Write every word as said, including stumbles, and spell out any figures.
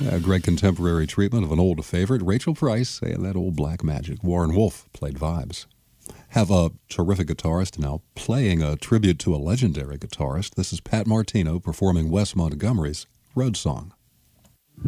A great contemporary treatment of an old favorite. Rachel Price and that old black magic. Warren Wolf played vibes. Have a terrific guitarist now playing a tribute to a legendary guitarist. This is Pat Martino performing Wes Montgomery's Road Song.